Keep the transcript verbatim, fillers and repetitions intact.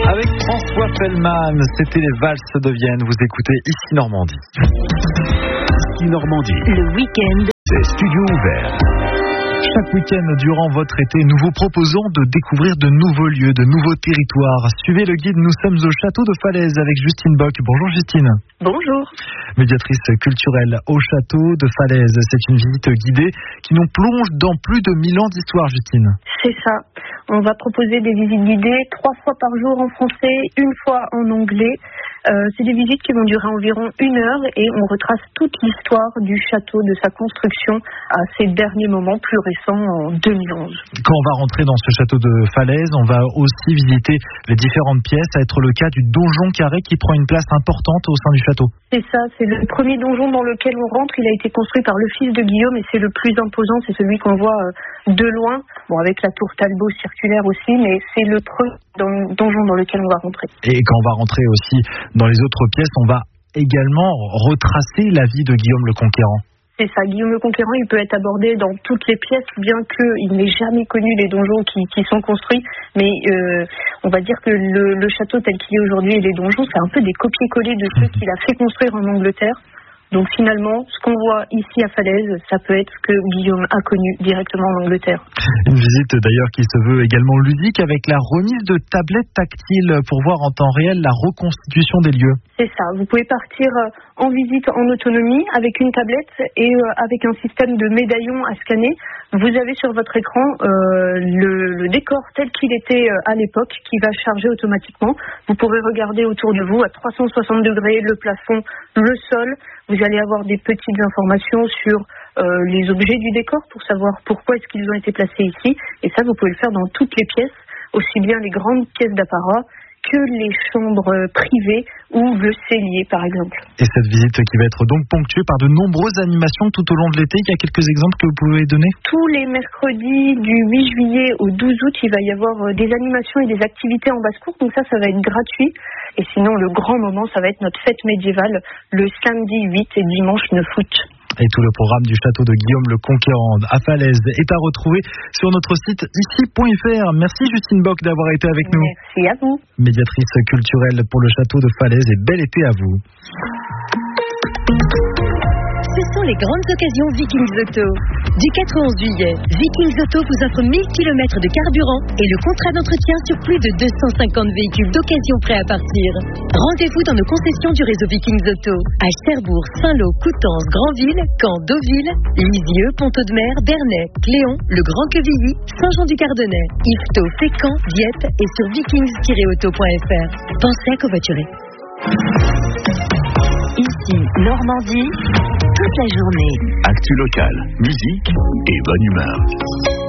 Avec François Fellman, c'était les valses de Vienne. Vous écoutez Ici Normandie. Ici Normandie. Le week-end. C'est studio ouvert. Chaque week-end durant votre été, nous vous proposons de découvrir de nouveaux lieux, de nouveaux territoires. Suivez le guide, nous sommes au château de Falaise avec Justine Bock. Bonjour Justine. Bonjour. Médiatrice culturelle au château de Falaise. C'est une visite guidée qui nous plonge dans plus de mille ans d'histoire, Justine. C'est ça. On va proposer des visites guidées trois fois par jour en français, une fois en anglais. Euh, c'est des visites qui vont durer environ une heure et on retrace toute l'histoire du château, de sa construction à ses derniers moments plus récents en deux mille onze. Quand on va rentrer dans ce château de Falaise, on va aussi visiter les différentes pièces, à être le cas du donjon carré qui prend une place importante au sein du château. C'est ça, c'est le premier donjon dans lequel on rentre. Il a été construit par le fils de Guillaume et c'est le plus imposant, c'est celui qu'on voit de loin, bon avec la tour Talbot circulaire aussi, mais c'est le premier donjon dans lequel on va rentrer. Et quand on va rentrer aussi dans les autres pièces, on va également retracer la vie de Guillaume le Conquérant. C'est ça, Guillaume le Conquérant, il peut être abordé dans toutes les pièces, bien qu'il n'ait jamais connu les donjons qui, qui sont construits. Mais euh, on va dire que le, le château tel qu'il est aujourd'hui et les donjons, c'est un peu des copier-coller de ceux qu'il a fait construire en Angleterre. Donc finalement, ce qu'on voit ici à Falaise, ça peut être ce que Guillaume a connu directement en Angleterre. Une visite d'ailleurs qui se veut également ludique avec la remise de tablettes tactiles pour voir en temps réel la reconstitution des lieux. C'est ça, vous pouvez partir en visite en autonomie avec une tablette et avec un système de médaillons à scanner. Vous avez sur votre écran euh, le, le décor tel qu'il était à l'époque qui va charger automatiquement. Vous pourrez regarder autour de vous à trois cent soixante degrés, le plafond, le sol. Vous allez avoir des petites informations sur euh, les objets du décor pour savoir pourquoi est-ce qu'ils ont été placés ici. Et ça, vous pouvez le faire dans toutes les pièces, aussi bien les grandes pièces d'apparat que les chambres privées ou le cellier, par exemple. Et cette visite qui va être donc ponctuée par de nombreuses animations tout au long de l'été. Il y a quelques exemples que vous pouvez donner ? Tous les mercredis du huit juillet au douze août, il va y avoir des animations et des activités en basse-cour. Donc ça, ça va être gratuit. Et sinon, le grand moment, ça va être notre fête médiévale le samedi huit et dimanche neuf août. Et tout le programme du château de Guillaume le Conquérant à Falaise est à retrouver sur notre site ici point f r. Merci Justine Bock d'avoir été avec nous. Merci à vous. Médiatrice culturelle pour le château de Falaise et bel été à vous. Ce sont les grandes occasions Vikings Auto. Du quatre au onze juillet, Vikings Auto vous offre mille kilomètres de carburant et le contrat d'entretien sur plus de deux cent cinquante véhicules d'occasion prêts à partir. Rendez-vous dans nos concessions du réseau Vikings Auto à Cherbourg, Saint-Lô, Coutances, Granville, Caen, Deauville, Lisieux, Pont-Audemer, Bernay, Cléon, Le Grand-Quevilly, Saint-Jean-du-Cardonnais, Yvetot, Fécamp, Dieppe et sur vikings tiret auto point f r. Pensez à covoiturer. Ici, Normandie, toute la journée. Actu locale, musique et bonne humeur.